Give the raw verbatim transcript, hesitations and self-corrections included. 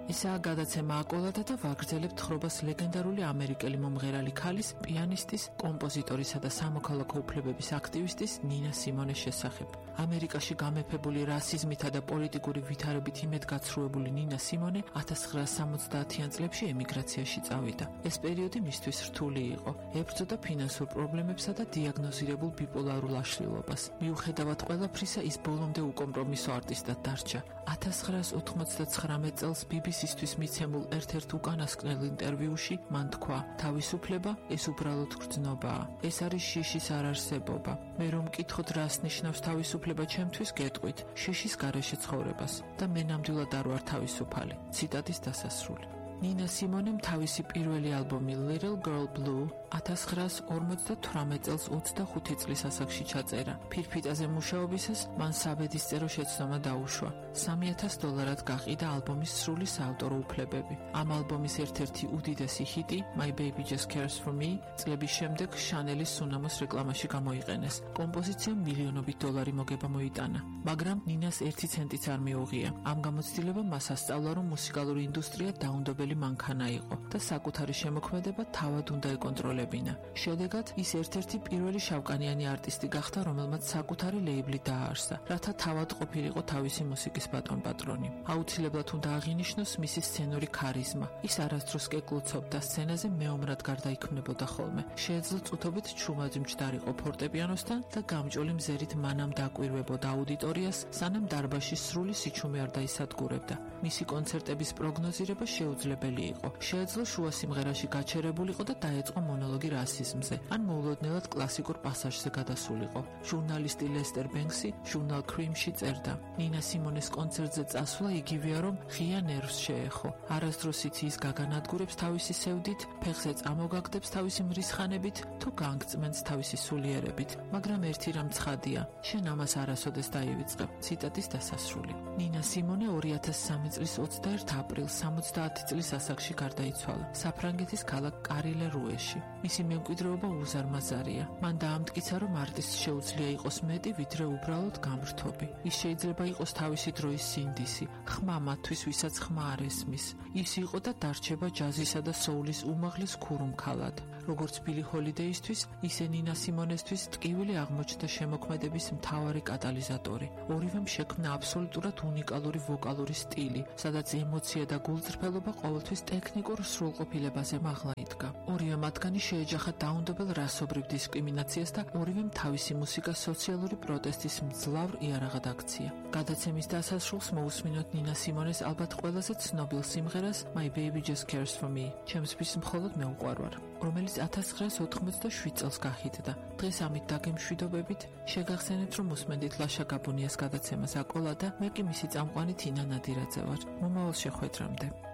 ესაა გადაცემა აკოლადა და ვაგრძელებთ თხრობას ლეგენდარული ამერიკელი მომღერალი ქალის, პიანისტის, კომპოზიტორისა და სამოქალაქო უფლებების აქტივისტის ნინა სიმონეს შესახებ. ამერიკაში გამეფებული რასიზმითა და პოლიტიკური ვითარებით იმედგაცრუებული ნინა სიმონე ათას ცხრაასი სამოცდაათიან წლებში ემიგრაციაში წავიდა. ეს პერიოდი მისთვის რთული იყო. ებრძოდა ფინანსურ პრობლემებსა და დიაგნოზირებულ ბიპოლარულ აშლილობას. მიუხედავად ყველაფრისა, ის ბოლომდე უკომპრომისო არტისტად დარჩა. ათას ცხრაასი ოთხმოცდაცხრამეტ წელს ბი ბი სისთვის მიცემულ ერთ-ერთ უკანასკნელ ინტერვიუში მან თქვა: თავისუფლება ეს უბრალოდ გრძნობაა. ეს არის შიშის არარსებობა. მე რომ მკითხოთ, რას ნიშნავს თავისუფლება ჩემთვის, გეტყვით შიშის გარეშე ცხოვრებას და მე ნამდვილად არ ვარ თავისუფალი. ციტატის დასასრული. ნინა სიმონემ თავისი პირველი ალბომი Little Girl Blue ათას ცხრაასი ორმოცდათვრამეტ წელს ოცდახუთი წლის ასაკში ჩაწერა. ფირფიტაზე მუშაობისას მან საბედისწერო შეცდომა დაუშვა. სამი ათას დოლარად გაყიდა ალბომის სრული საავტორო უფლებები. ამ ალბომის ერთ-ერთი უდიდესი ჰიტი My Baby Just Cares For Me წლების შემდეგ შანელის სუნამოს რეკლამაში გამოიყენეს. კომპოზიციამ მილიონობით დოლარი მოგება მოიტანა, მაგრამ ნინას ერთი ცენტიც არ მიუღია. ამ გამოცდილებამ მას ასწავლა, რომ მუსიკალური ინდუსტრია დაუნდობელი მანქანა იყო და საკუთარი შემოქმედება თავად უნდა ეკონტროლებინა. შედეგად ის ერთ-ერთი პირველი შავკანიანი არტისტი გახდა, რომელმაც საკუთარი ლეიბლი დააარსა, რათა თავად ყოფილიყო თავისი მუსიკის ბატონ-პატრონი. აუცილებლად უნდა აღინიშნოს მისი სცენური ქარიზმა. ის არასდროს კეკლუცობდა სცენაზე, მეომრად გარდაიქმნებოდა ხოლმე. შეეძლო წუთობით ჩუმად მჯდარიყო ფორტეპიანოსთან და გამჭოლი მზერით მანამ დაკვირვებოდა აუდიტორიას, სანამ დარბაზში სრული სიჩუმე არ დაისადგურებდა. მისი კონცერტების პროგნოზირება შეუძლებელი იყო. შეეძლო შუა სიმღერაში გაჩერებულიყო და დაეწყო მონოლოგი რასიზმზე, ან მოულოდნელად კლასიკურ პასაჟზე გადასულიყო. ჟურნალისტი ლესტერ ბენქსი ჟურნალ Cream-ში წერდა: ნინა სიმონეს კონცერტზე წასვლა იგივეა, რომ ღია ნერვს შეეხო. არასდროს იცი ის გაგანადგურებს თავისი სევდით, ფეხზე წამოგაგდებს თავისი მრისხანებით, თუ განგწმენს თავისი სულიერებით. მაგრამ ერთი რამ ცხადია, შენ ამას არასოდეს დაივიწყებ. ციტატის დასასრული. ნინა სიმონე ორი ათას სამი წლის ოცდაერთი აპრილს სამოცდაათი წლის ასაკში გარდაიცვალა საფრანგეთის ქალაქ კარილე-რუეში. მისი მემკვიდრეობა უზარმაზარია. მან დაამტკიცა, რომ არტისტს შეუძლია იყოს მეტი, ვიდრე უბრალოდ გამრთობი. ის შეიძლება იყოს თავისი დროის სინდისი, ხმა მათთვის, ვისაც ხმა არ ესმის. ის იყო და დარჩება ჯაზისა და სოულის უმაღლეს ქურუმქალად. როგორც ბილი ჰოლიდეისთვის, ისე ნინა სიმონესთვის ტკივილი აღმოჩნდა შემოქმედების მთავარი კატალიზატორი. ორივემ შექმნა აბსოლუტურად უნიკალური ვოკალური სტილი, სადაც ემოცია და გულწრფელობა ყოველთვის ტექნიკურ სრულყოფილებაზე მაღლა იდგა. ორივე მათგანი შეეჯახა დაუნდობელ რასობრივ დისკრიმინაციას და ორივემ თავისი მუსიკა სოციალური პროტესტის მძლავრ იარაღად აქცია. გადაცემის დასასრულს მოусმინოთ ნინა სიმონეს ალბათ ყველაზე ცნობილ სიმღერას My Baby Just Cares For Me, ჩემთვის მხოლოდ მე უყვარვარ, რომელიც ათას ცხრაასი ოთხმოცდაშვიდ წელს გახიდდა. დღეს ამით დაგემშვიდობებით, შეგახსენებთ, რომ უსმენდით ლაშა გაბუნიას გადაცემას აკოლა და მე კი მისი წამყვანი თინა ნადირაძე ვარ. მომავალ შეხვედრამდე.